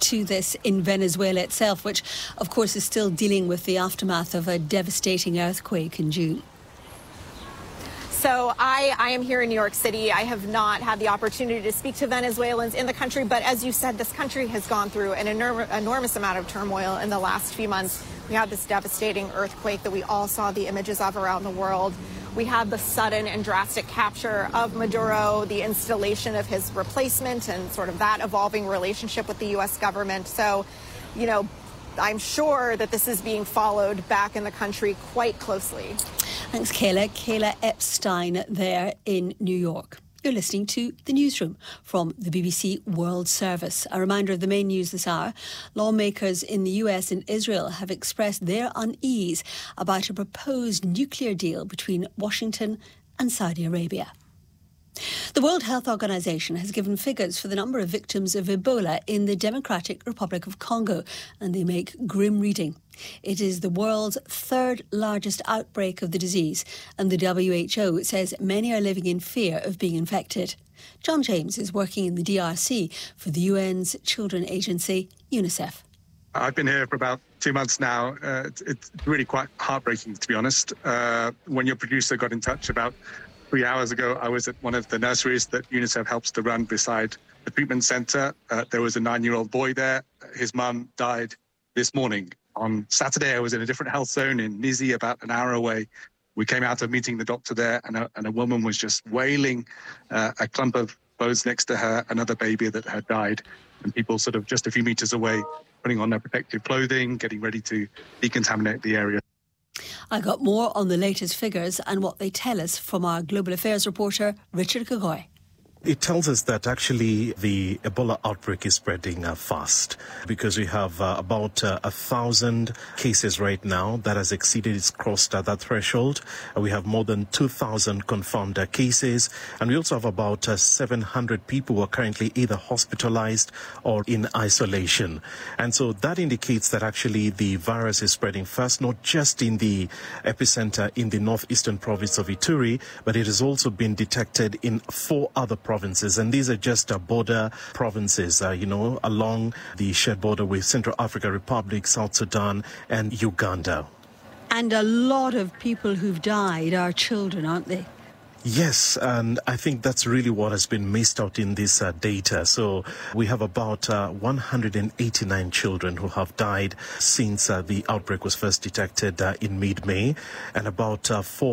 to this in Venezuela itself, which, of course, is still dealing with the aftermath of a devastating earthquake in June. So I am here in New York City. I have not had the opportunity to speak to Venezuelans in the country, but as you said, this country has gone through an enormous amount of turmoil in the last few months. We had this devastating earthquake that we all saw the images of around the world. We had the sudden and drastic capture of Maduro, the installation of his replacement, and sort of that evolving relationship with the U.S. government. So, you know, I'm sure that this is being followed back in the country quite closely. Thanks, Kayla. Kayla Epstein there in New York. You're listening to The Newsroom from the BBC World Service. A reminder of the main news this hour. Lawmakers in the US and Israel have expressed their unease about a proposed nuclear deal between Washington and Saudi Arabia. The World Health Organization has given figures for the number of victims of Ebola in the Democratic Republic of Congo, and they make grim reading. It is the world's third largest outbreak of the disease, and the WHO says many are living in fear of being infected. John James is working in the DRC for the UN's children agency, UNICEF. I've been here for about 2 months now. It's really quite heartbreaking, to be honest. When your producer got in touch about 3 hours ago, I was at one of the nurseries that UNICEF helps to run beside the treatment centre. There was a 9-year-old boy there. His mum died this morning. On Saturday, I was in a different health zone in Nizi, about an hour away. We came out of meeting the doctor there, and a woman was just wailing, a clump of clothes next to her, another baby that had died, and people sort of just a few metres away putting on their protective clothing, getting ready to decontaminate the area. I got more on the latest figures and what they tell us from our Global Affairs reporter, Richard Kagoy. It tells us that actually the Ebola outbreak is spreading fast because we have about 1,000 cases right now that has exceeded, it's crossed that threshold. We have more than 2,000 confirmed cases, and we also have about 700 people who are currently either hospitalized or in isolation. And so that indicates that actually the virus is spreading fast, not just in the epicenter in the northeastern province of Ituri, but it has also been detected in 4 other provinces, and these are just border provinces, along the shared border with Central African Republic, South Sudan, and Uganda. And a lot of people who've died are children, aren't they? Yes, and I think that's really what has been missed out in this data. So we have about 189 children who have died since the outbreak was first detected in mid-May, and about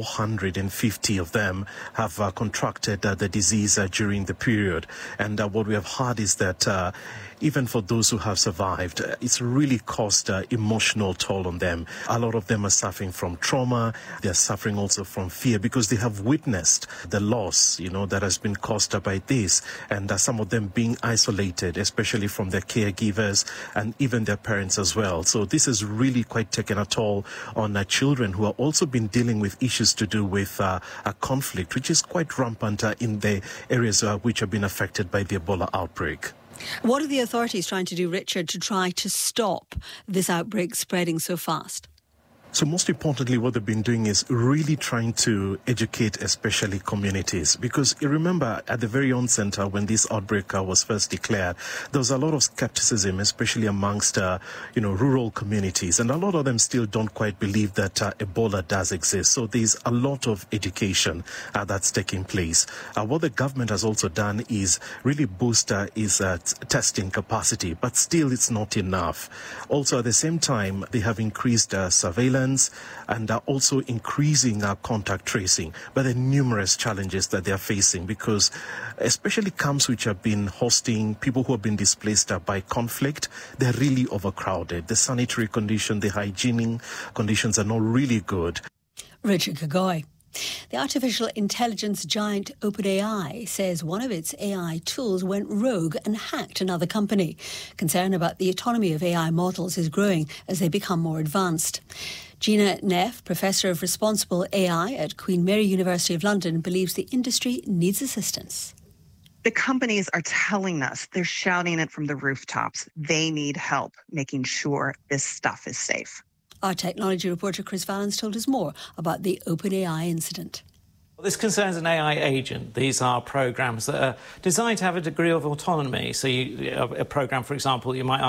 450 of them have contracted the disease during the period. And what we have heard is that even for those who have survived, it's really caused emotional toll on them. A lot of them are suffering from trauma. They're suffering also from fear because they have witnessed the loss, that has been caused by this. And some of them being isolated, especially from their caregivers and even their parents as well. So this has really quite taken a toll on children who have also been dealing with issues to do with a conflict, which is quite rampant in the areas which have been affected by the Ebola outbreak. What are the authorities trying to do, Richard, to try to stop this outbreak spreading so fast? So most importantly, what they've been doing is really trying to educate, especially communities. Because you remember at the very onset, when this outbreak was first declared, there was a lot of skepticism, especially amongst, rural communities. And a lot of them still don't quite believe that Ebola does exist. So there's a lot of education that's taking place. What the government has also done is really boost its testing capacity, but still it's not enough. Also, at the same time, they have increased surveillance and are also increasing contact tracing. But there are numerous challenges that they are facing because especially camps which have been hosting people who have been displaced by conflict, they're really overcrowded. The sanitary condition, the hygienic conditions are not really good. Richard Kagoy. The artificial intelligence giant OpenAI says one of its AI tools went rogue and hacked another company. Concern about the autonomy of AI models is growing as they become more advanced. Gina Neff, Professor of Responsible AI at Queen Mary University of London, believes the industry needs assistance. The companies are telling us, they're shouting it from the rooftops. They need help making sure this stuff is safe. Our technology reporter Chris Valens told us more about the OpenAI incident. This concerns an AI agent. These are programs that are designed to have a degree of autonomy. So a program, for example, you might